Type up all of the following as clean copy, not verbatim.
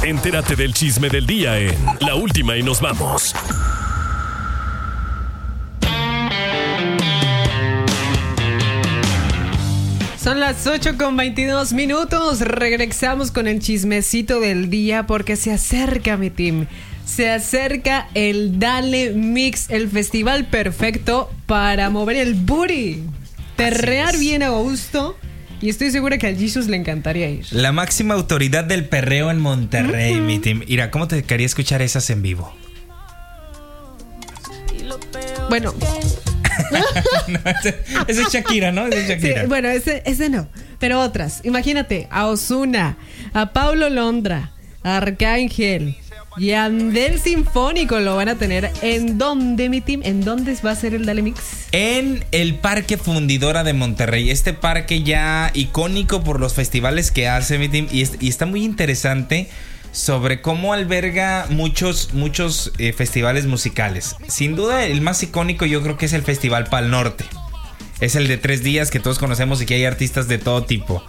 Entérate del chisme del día en La Última y Nos Vamos. Son las 8:22. Regresamos con el chismecito del día porque se acerca, mi team. Se acerca el Dale Mix, el festival perfecto para mover el booty. Perrear bien a gusto. Y estoy segura que a Jesus le encantaría ir. La máxima autoridad del perreo en Monterrey, mi team. Mira, ¿cómo te quería escuchar esas en vivo? Bueno. No, ese es Shakira, ¿no? Ese es Shakira. Sí, bueno, ese no. Pero otras. Imagínate, a Ozuna, a Paulo Londra, a Arcángel y a Andel Sinfónico lo van a tener. ¿En dónde, mi team? ¿En dónde va a ser el Dale Mix? En el Parque Fundidora de Monterrey. Este parque ya icónico por los festivales que hace, mi team. Y está muy interesante sobre cómo alberga muchos festivales musicales. Sin duda, el más icónico yo creo que es el Festival Pal Norte. Es el de 3 días que todos conocemos y que hay artistas de todo tipo.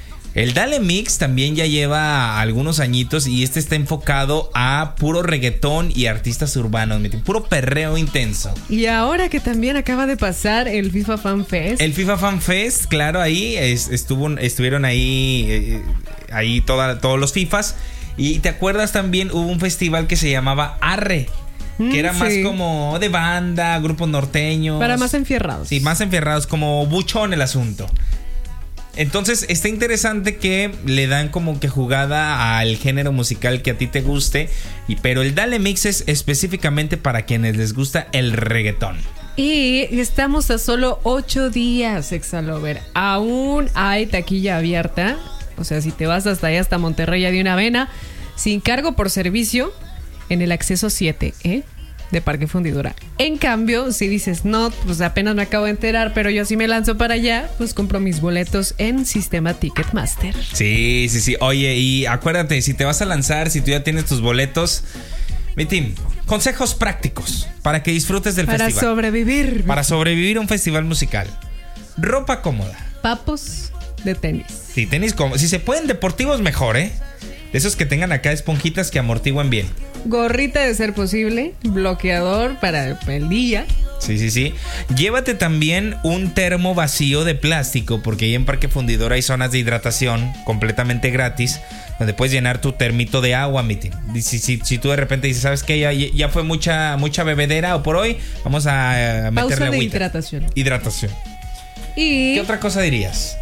El Dale Mix también ya lleva algunos añitos y este está enfocado a puro reggaetón y artistas urbanos, puro perreo intenso. Y ahora que también acaba de pasar el FIFA Fan Fest. El FIFA Fan Fest, claro, ahí estuvieron ahí todos los FIFAs. Y te acuerdas también hubo un festival que se llamaba Arre, que era más como de banda, grupos norteños. Para más enfierrados. Sí, más enfierrados, como buchón el asunto. Entonces está interesante que le dan como que jugada al género musical que a ti te guste, pero el Dale Mix es específicamente para quienes les gusta el reggaetón. Y estamos a solo 8 días, Exalover. Aún hay taquilla abierta. O sea, si te vas hasta allá, hasta Monterrey, ya de una vena, sin cargo por servicio, en el acceso 7, de Parque Fundidora. En cambio, si dices, no, pues apenas me acabo de enterar, pero yo sí me lanzo para allá, pues compro mis boletos en Sistema Ticketmaster. Sí. Oye, y acuérdate, si te vas a lanzar, si tú ya tienes tus boletos, mi team, consejos prácticos para que disfrutes del festival. Para sobrevivir a un festival musical. Ropa cómoda. Papos de tenis. Sí, tenis cómodos. Si se pueden, deportivos mejor, De esos que tengan acá esponjitas que amortigüen bien. Gorrita de ser posible, bloqueador para el día. Sí. Llévate también un termo vacío de plástico, porque ahí en Parque Fundidora hay zonas de hidratación completamente gratis, donde puedes llenar tu termito de agua, mi team. Si tú de repente dices, ¿sabes qué? Ya fue mucha bebedera o por hoy, vamos a meterle agüita. Hidratación. ¿Y qué otra cosa dirías?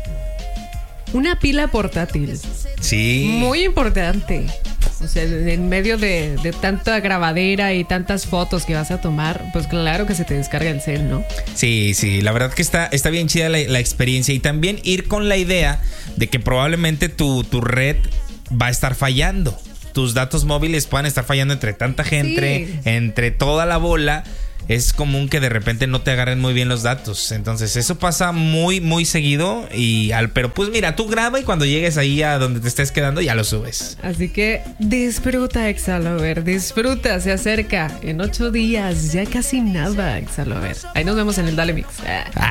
Una pila portátil. Sí. Muy importante. O sea, en medio de tanta grabadera y tantas fotos que vas a tomar, pues claro que se te descarga el cel, ¿no? Sí, la verdad que está bien chida la experiencia. Y también ir con la idea de que probablemente tu red va a estar fallando. Tus datos móviles puedan estar fallando entre tanta gente, entre toda la bola. Es común que de repente no te agarren muy bien los datos. Entonces eso pasa muy, muy seguido. Pero pues mira, tú graba y cuando llegues ahí a donde te estés quedando ya lo subes. Así que disfruta, Exalover. Disfruta, se acerca. En 8 días, ya casi nada, Exalover. Ahí nos vemos en el Dale Mix.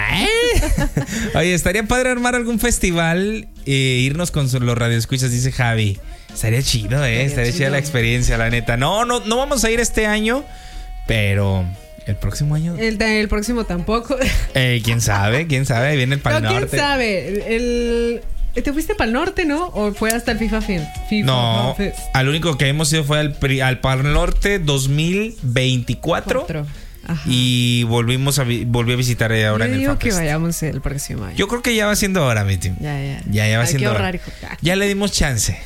Oye, estaría padre armar algún festival e irnos con los radioescuchas, dice Javi. Estaría chido, estaría chida la experiencia, la neta. No vamos a ir este año, pero... ¿El próximo año? El próximo tampoco. ¿Quién sabe? Ahí viene el Pal Norte. ¿Quién sabe? ¿Te fuiste Pal Norte, no? ¿O fue hasta el FIFA Fest? No, al único que hemos ido fue al Pal Norte 2024. Ajá. Y volví a visitar ahora en el Yo digo FanFest. que vayamos el próximo año. Yo creo que ya va siendo hora, mi team. Ya va siendo hora. Ya le dimos chance.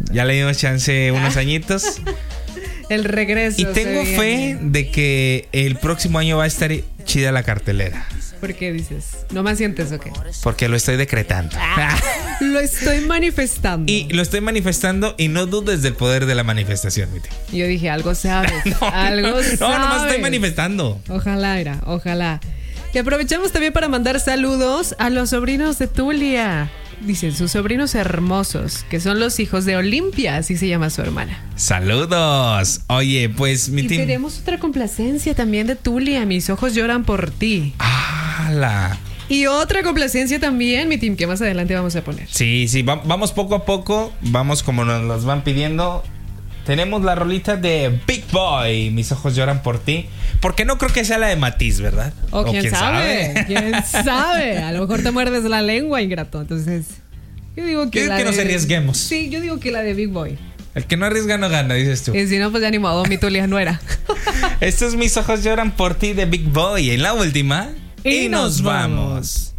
Unos añitos. El regreso. Y tengo fe de que el próximo año va a estar chida la cartelera. ¿Por qué dices? ¿No me sientes o qué? Porque lo estoy decretando. Lo estoy manifestando. Y lo estoy manifestando y no dudes del poder de la manifestación, mi tío. Yo dije, algo sabes. sabes. No, nomás estoy manifestando. Ojalá. Y aprovechamos también para mandar saludos a los sobrinos de Tulia. Dicen sus sobrinos hermosos, que son los hijos de Olimpia, así se llama su hermana. ¡Saludos! Oye, pues mi team. Tenemos otra complacencia también de Tulia, Mis ojos lloran por ti. ¡Hala! Y otra complacencia también, mi team, que más adelante vamos a poner. Sí, vamos poco a poco, vamos como nos las van pidiendo. tenemos la rolita de Big Boy, Mis ojos lloran por ti. Porque no creo que sea la de Matiz, ¿verdad? O quién sabe. ¿Quién sabe? A lo mejor te muerdes la lengua, ingrato. Entonces, yo digo que que nos arriesguemos. Sí, yo digo que la de Big Boy. El que no arriesga no gana, dices tú. Y si no, pues ya ni modo, mi Tulia no era. Estos Mis ojos lloran por ti de Big Boy. En la última. Y nos vamos.